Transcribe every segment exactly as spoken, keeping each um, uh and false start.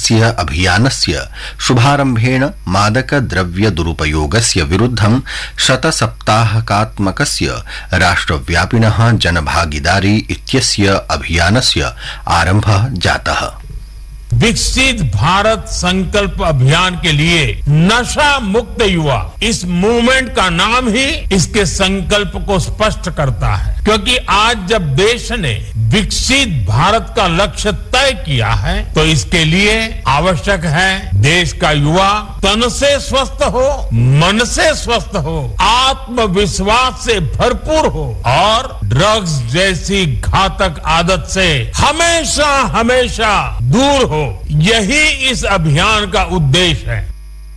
अस्य अभियानस्य शुभारम्भेण मादक द्रव्य दुरुपयोगस्य विरुद्धं शतसप्ताहकात्मकस्य राष्ट्रव्यापिनः जनभागीदारी इत्यस्य अभियानस्य आरम्भः जातः। विकसित भारत संकल्प अभियान के लिए नशा मुक्त युवा, इस मूवमेंट का नाम ही इसके संकल्प को स्पष्ट करता है, क्योंकि आज जब देश ने विकसित भारत का लक्ष्य तय किया है तो इसके लिए आवश्यक है देश का युवा तन से स्वस्थ हो, मन से स्वस्थ हो, आत्मविश्वास से भरपूर हो और ड्रग्स जैसी घातक आदत से हमेशा हमेशा दूर हो। यही इस अभियान का उद्देश्य है।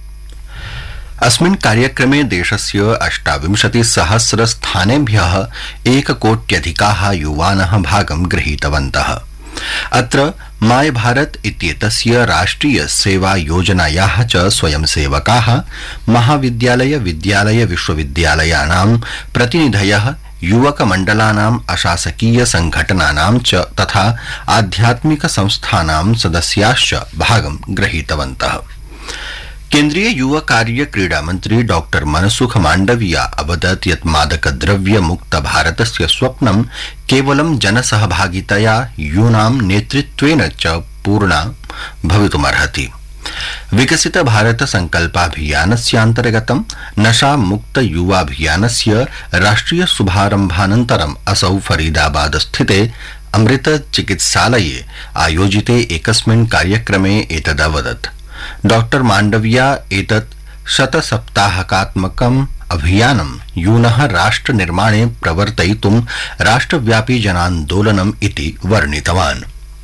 अस्मिन् कार्यक्रमे देशस्य अष्टाविंशति सहस्र स्थानेभ्यः एककोट्यधिकाः युवानः भागं गृहीतवन्तः। अत्र माय भारत इत्येतस्य राष्ट्रिय सेवा योजनायाः च स्वयंसेवकाः, महाविद्यालय विद्यालय विश्वविद्यालयानां प्रतिनिधयः, युवकमण्डलानाम्, अशासकीय संघटनानां च तथा आध्यात्मिक संस्थानां सदस्याश्च भागं गृहीतवन्तः। केन्द्रीय युवा कार्य क्रीडा मंत्री डॉक्टर मनसुख मांडविया अवदत् यत् मादक द्रव्य मुक्त भारतस्य स्वप्नं केवलं जनसहभागितया यूनां नेतृत्वेन च पूर्णा भवितुमर्हति। विकसित भारत संकल्पाभियानस्यान्तर्गतं नशा मुक्त युवाभियानस्य राष्ट्रिय शुभारम्भानन्तरम् असौ फरीदाबाद स्थिते अमृत चिकित्सालये आयोजिते एकस्मिन् कार्यक्रमे एतदवदत्। डॉक्टर मांडविया एतत् शतसप्ताहकात्मकम् अभियानं यूनः राष्ट्र निर्माणे प्रवर्तयितुं राष्ट्रव्यापी जनान्दोलनम् इति वर्णितवान्।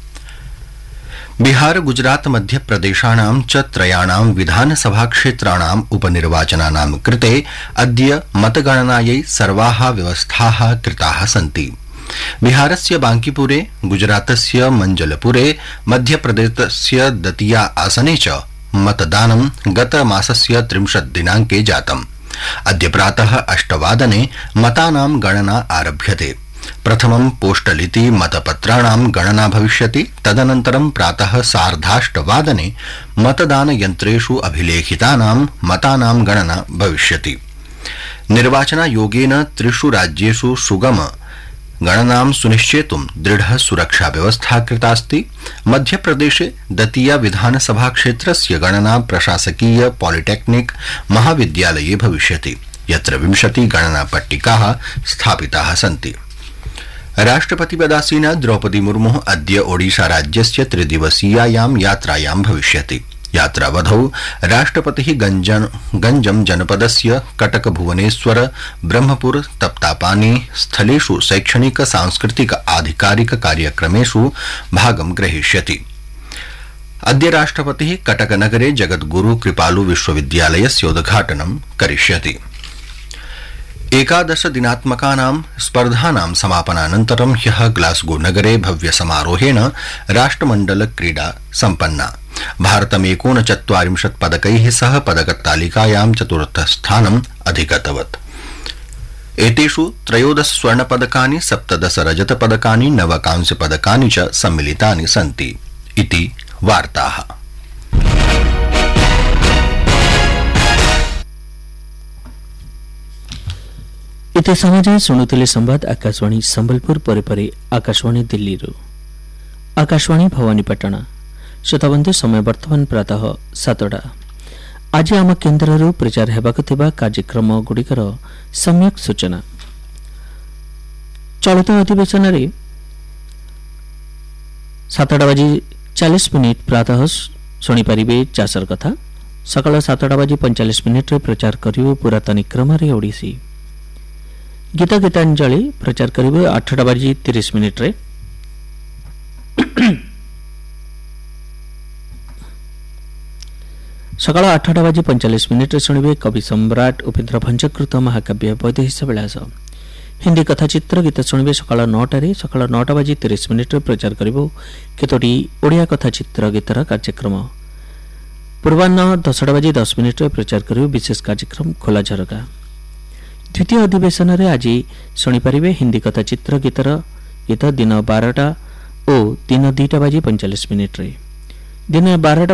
बिहार गुजरात मध्य प्रदेशानां च त्रयाणां विधानसभा क्षेत्राणाम् उपनिर्वाचनानां कृते अद्य मतगणनायै सर्वाः व्यवस्थाः कृताः सन्ति। बिहारस्य बांकीपुरे, गुजरातस्य मंजलपुरे, मध्यप्रदेशस्य दतिया आसने च मतदानं गतमासस्य त्रिंशत् दिनांके जातम्। अद्य प्रातः अष्टवादने मतानां गणना आरभ्यते। प्रथमं पोस्टलिति मतपत्राणां गणना भविष्यति। तदनन्तरं प्रातः सार्धाष्टवादने मतदानयन्त्रेषु अभिलेखितानां मतानां गणना भविष्यति। निर्वाचनायोगेन त्रिषु राज्येषु सुगम गणनां सुनिश्चेतुं दृढ़ सुरक्षा व्यवस्था कृतास्ति। मध्यप्रदेशे दतिया विधानसभा क्षेत्रस्य गणना प्रशासकीय पॉलिटेक्निक महाविद्यालये भविष्यति, यत्र विंशति गणना पट्टिकाः स्थापिताः सन्ति। राष्ट्रपतिपदासीना द्रौपदी मुर्मु अद्य ओडिशा राज्यस्य त्रिदिवसीयायां यात्रायां भविष्यति। यात्रावधौ राष्ट्रपतिः गंजन गंजम जनपदस्य कटक भुवनेश्वर ब्रह्मपुर तप्तापानी स्थलेषु शैक्षणिक सांस्कृतिक आधिकारिक कार्यक्रमेषु भागं ग्रहीष्यति। अद्य राष्ट्रपतिः कटक नगरे जगद्गुरु कृपालु विश्वविद्यालयस्य उद्घाटनं करिष्यति। एकादश दिनात्मकानां स्पर्धानां समापनानन्तरं ह्यः ग्लासगो नगरे भव्य समारोहेण राष्ट्रमण्डल क्रीडा सम्पन्ना। भारतम् एकोनचत्वारिंशत् पदकैः सह पदकतालिकायां चतुर्थस्थानम् अधिगतवत्। एतेषु त्रयोदश स्वर्णपदकानि, सप्तदश रजतपदकानि, नव कांस्यपदकानि च सम्मिलितानि सन्ति इति वार्ताः। इति समाचार शुणुतिले संवाद आकाशवाणी संबलपुर परे परे आकाशवाणी दिल्ली आकाशवाणी भवानीपाटना। श्रोताबंधु समय वर्तमान प्रातः सातटा। आज आम केन्द्र प्रचार होगा कार्यक्रम गुड़िकर सम्यक सूचना। चलित अधिवेशन में सातटा बाजी चालीस मिनिट प्रातः शुणिपारे चाषर कथा। सकाल सातटा बाजी पैंचाश मिनिट प्रचार करेंगे पुरातनी क्रम ओडिसी। गीत गीतांजलि प्रचार करेंगे आठटा बाजी तीस मिनिट रे। सकाल आठटा बाजी पैंचाश मिनिट शुणिबे कवि सम्राट उपेन्द्र भंजकृत महाकाव्य वैदेही विलास। हिंदी कथाचित्र गीत शुणिबे सकाल नौटारे। सकाल नौटा बाजी तीस मिनिट प्रचार करिबो केतोटी ओडिया कथाचित्र गीतर कार्यक्रम। पूर्वाह्न दसटा बाजी दस मिनिट प्रचार करिबो विशेष कार्यक्रम खोला झरका। द्वितीय अधिवेशन में आज शुणिपारे हिंदी कथाचित्र गीतर गीत दिन बारटा और दिन दुईटा बाजी पैंचाश मिनिट रे। दिन बारटा